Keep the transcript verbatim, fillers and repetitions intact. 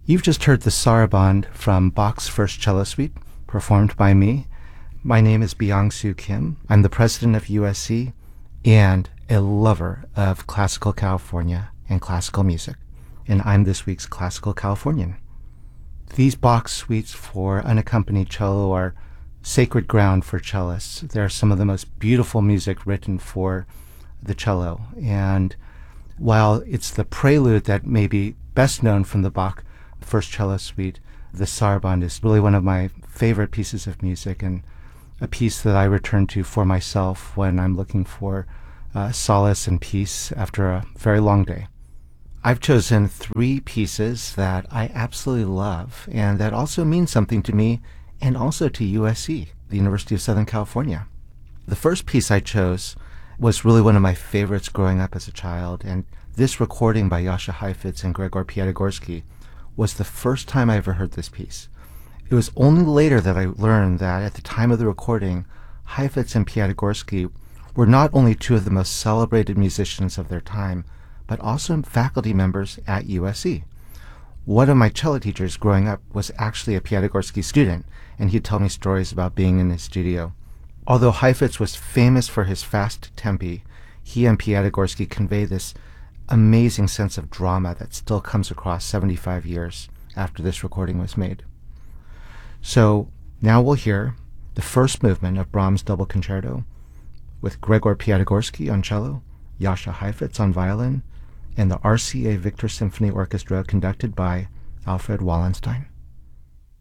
You've just heard the Sarabande from Bach's First Cello Suite, performed by me. My name is Byung-Soo Kim. I'm the president of U S C and a lover of classical California and classical music, and I'm this week's Classical Californian. These Bach suites for unaccompanied cello are sacred ground for cellists. They're some of the most beautiful music written for the cello, and while it's the prelude that may be best known from the Bach First Cello Suite, the Sarabande is really one of my favorite pieces of music and a piece that I return to for myself when I'm looking for uh, solace and peace after a very long day. I've chosen three pieces that I absolutely love and that also mean something to me and also to U S C, the University of Southern California. The first piece I chose was really one of my favorites growing up as a child, and this recording by Jascha Heifetz and Gregor Piatigorsky was the first time I ever heard this piece. It was only later that I learned that at the time of the recording, Heifetz and Piatigorsky were not only two of the most celebrated musicians of their time, but also faculty members at U S C. One of my cello teachers growing up was actually a Piatigorsky student, and he'd tell me stories about being in his studio. Although Heifetz was famous for his fast tempi, he and Piatigorsky convey this amazing sense of drama that still comes across seventy-five years after this recording was made. So now we'll hear the first movement of Brahms' Double Concerto with Gregor Piatigorsky on cello, Jascha Heifetz on violin, and the R C A Victor Symphony Orchestra conducted by Alfred Wallenstein.